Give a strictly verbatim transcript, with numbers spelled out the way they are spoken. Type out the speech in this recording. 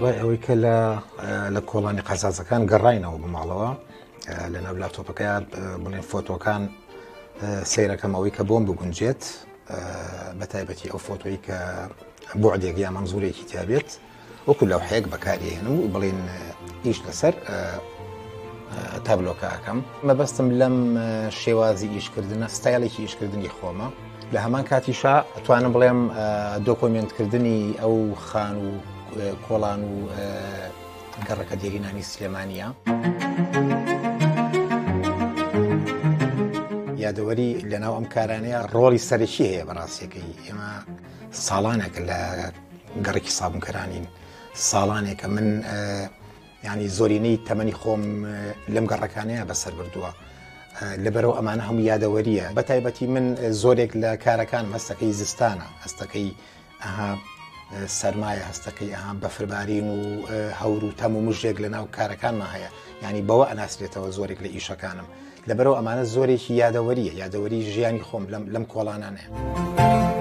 دوای ئەوەی کە لە کۆڵانی قەزازەکان گەڕاینەوە بماڵەوە لەناو لاپتۆپەکەیە بڵێن فۆتۆکان سەیرەکەم ئەوەی کە بۆم بگونجێت بە تایبەتی ئەو فۆتۆی کە بۆعدێک یا مەمزوورێکی تیابێت وەکو لەوحەیەک بەکارهێنم و بڵێن ئیش لەسەر تابلۆکە ئەەکەم. مەبەستم لەم شێوازی ئیشکردنە ستایلێکی ئیشکردنی خۆمە. لە هەمان کاتیشا ئەتوانم بڵێم دۆکۆمنتکردنی ئەو خان و کۆڵان و گەڕەکە دێرینانی سلێمانیە. یادەوەری لەناو ئەم کارانەیە ڕۆڵی سەرەکی هەیە بەڕاستیەکەی. ئێمە ساڵانێک لە گەڕێکی سابونکەرانین، ساڵانێکە من ینی زۆرینەی تەمەنی خۆم لەم گەڕەکانەیە بەسەر بردووە. لەبەرەوە ئەمانە هەموو یادەوەریە. بە تایبەتی من زۆرێک لە کارەکان هەستەکەی زستانە، هەستەکەی ئەها سەرمایە، هەستەکەی ئەها بەفربارین و هەور و تەم و مژێک لە ناو کارەکانمان هەیە. ینی بەوە ئەناسرێتەوە زۆرێک لە ئیشەکانم. لەبەرەوە ئەمانە زۆرێکی یادەوەریە، یادەوەری ژیانی خۆم لەم کۆڵانانەیە.